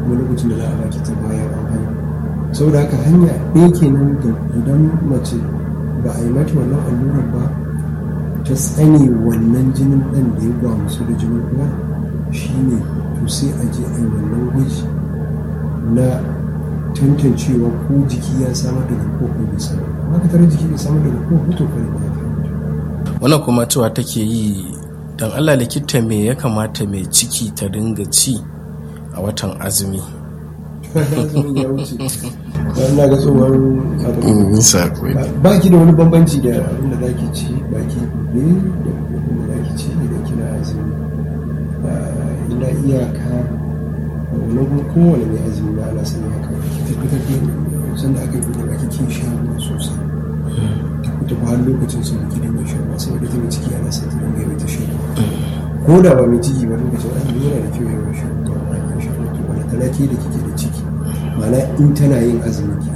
kuma lokacin da za a baki ta bayan an haihu. Saboda haka hanya ɗaya kenan da idan mace ba a yi mata wannan allurar ba ta tsane wannan jinin ɗan da ya gwa musu da jinin uwa shine to sai a je a yi wannan gwaji na tantancewa ko jiki ya samar da garkuwa ko bai samar. Amma ka tare jiki bai samar da garkuwa ko to kare ba ya wannan kuma cewa take yi don Allah likita me ya kamata mai ciki ta dinga ci a watan azumi. azumin ya wuce don na ga tsohon ba ki da wani bambanci da abin da za ki ci baki gobe da abin da za ki ci idan kina azumi ina iyaka wani kuma kowane mai azumi ba ana sani haka ki tabbatar da sanda aka yi buɗe baki kin sha ruwa sosai ta ba har lokacin su baki dinga shan ruwa saboda ta mai ciki ana sa ta dinga yawaita shan ruwa ko da ba mai ciki ba lokacin azumi yana da kyau yawan shan ruwa ba ya shan ruwa to wani talaki da kike da ciki ma'ana in tana yin azumi ke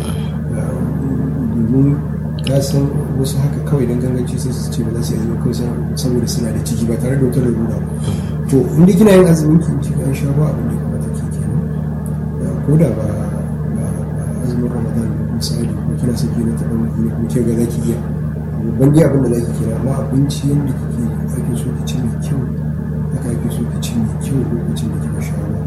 domin ka san wasu haka kawai don ganganci sai su ce ba za su yi azumi kawai saboda suna da ciki ba tare da wata larura ba to inda kina yin azumin ki an sha ruwa abin da ya kamata ke kenan ko da ba azumin ramadan misali ko kina son ki na taɓa mutum ko ke ga za ki iya babban dai abin da za ki kira amma abinci yadda kike ake so ki ci mai kyau haka ake so ki ci mai kyau lokacin da kika sha ruwa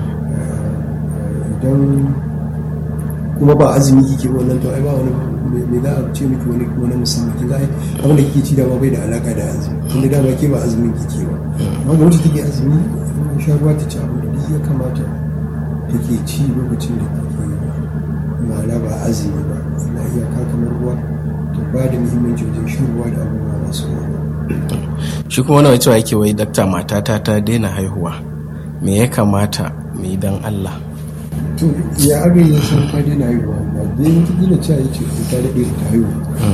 idan kuma ba azumi kike wannan to ai ba wani me za a ce miki wani musamman kin ga ai abin da kike ci da ma bai da alaka da azumi tunda dama ke ba azumin kike ba amma ga wacce take azumi sha ruwa ta ci abin da duk ya kamata take ci lokacin da take ma'ana ba azumi ba ina iyaka kamar ruwa to ba da muhimmanci wajen shan ruwa da abubuwa masu ruwa. Shi kuma wani cewa yake wai dakta matata ta daina haihuwa me ya kamata mu yi don Allah. To ya aga yin san ta daina haihuwa ba dai wata cewa ya ce ta daɗe ta haihu.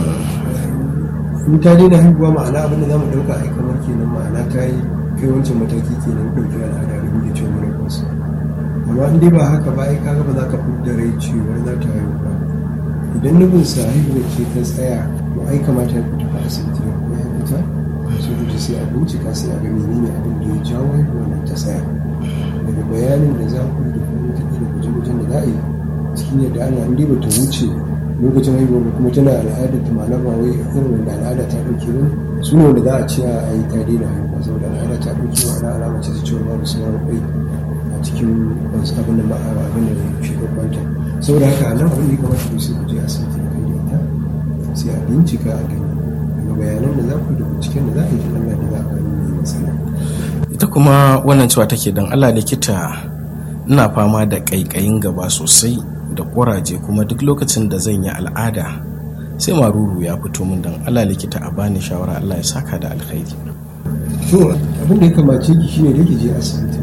In ta daina haihuwa ma'ana abin da za mu ɗauka ai kamar kenan ma'ana ta yi kai wancan mataki kenan ɗauki al'ada da muke cewa mara kwansa. Amma in dai ba haka ba ai kaga ba za ka fidda rai cewa za ta haihu ba. Idan nufin sa haihuwa ce ta tsaya to ai kamata ya fita a asibiti da kuma ya fita sai ku sai a bincika sai a ga menene abin da ya jawo haihuwa nan ta tsaya. Daga bayanin da za ku da kuma wata da guje-gujen da za a yi cikin yadda ana in dai ba ta wuce lokacin haihuwa ba kuma tana al'adar ta ma'ana ba wai irin wanda al'ada ta ɗauke ba su ne wanda za a ce a yi ta daina haihuwa saboda al'ada ta ɗauke ma'ana alama ce ta cewa babu sauran kwai a cikin wasu abin da ma'a abin da shi kwanta saboda haka a nan abin da ya kamata ku sai ku je asibiti da kai da ita sai a bincika a gani daga bayanan da za ku da binciken da za a yi Allah da za a gani mai matsala. Ita kuma wannan cewa take don Allah likita ina fama da ƙaiƙayin gaba sosai da ƙuraje kuma duk lokacin da zan yi al'ada sai maruru ya fito min don Allah likita a bani shawara Allah ya saka da alkhairi. To abin da ya kamace ki shine da ki je asibiti.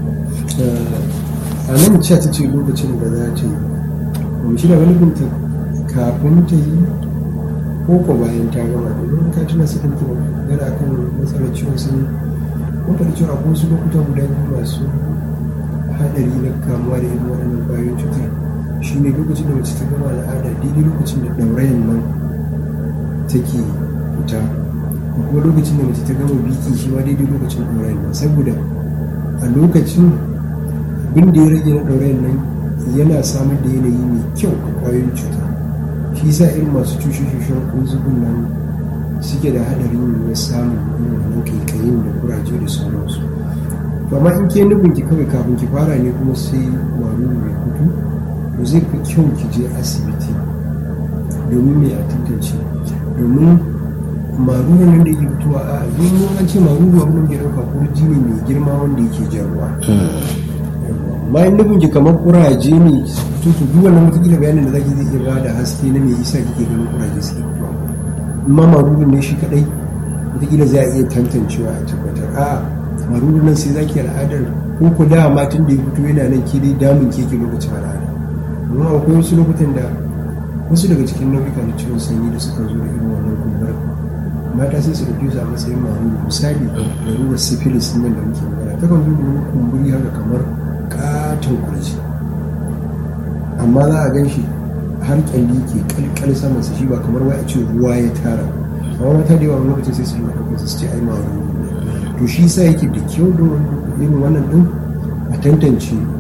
A nan ce ta ce lokacin da za ta yi kuma shi da wani binta kafin ta yi ko ko bayan ta gama domin ka tuna su ɗin kuma gana kan matsalar ciwon sanyi ko ta da cewa akwai wasu lokuta guda biyu masu haɗari na kamuwa da irin waɗannan ƙwayoyin cutar shi ne lokacin da mace ta gama al'ada daidai lokacin da ɗaurayen nan take fita ko kuma lokacin da mace ta gama biki shi ma daidai lokacin ɗaurayen nan saboda a lokacin abin da ya rage na ɗaurayen nan yana samar da yanayi mai kyau a ƙwayoyin cuta shi sa irin masu cushe-cushen ƙunzugun nan suke da haɗarin yiwuwar samun irin wannan kaikayin da kuraje da sauransu amma in ke nufin ki kawai kafin ki fara ne kuma sai maruru mai fito to zai fi kyau ki je asibiti domin mai a tantance domin maruru nan da yake fitowa a domin an ce maruru abin da ya ɗauka kurji ne mai girma wanda yake jan ruwa amma in nufin ki kamar kuraje ne to duk wannan wata bayanin da zaki zai iya ba da haske na me yasa kike ganin kuraje suke fitowa amma maruru ne shi kadai wata za a iya tantancewa a tabbatar a'a maruru nan sai zaki al'adar ko ku da matan da ya fito yana nan ke dai damun keke lokacin al'ada amma akwai wasu lokutan da wasu daga cikin nau'ika na ciwon sanyi da suka zo da irin wannan kumbar mata sai su ɗauke su a matsayin maruru misali da ruwa syphilis nan da muke magana ta kan zo da wani kumburi haka kamar katon kurji amma za a gan shi har kyalli ke kalkal saman sa shi ba kamar wai a ce ruwa ya tara amma mata da yawa wani lokacin sai su yi ɗauka su ce ai maruru to shi sa yake da kyau da irin wannan din a tantance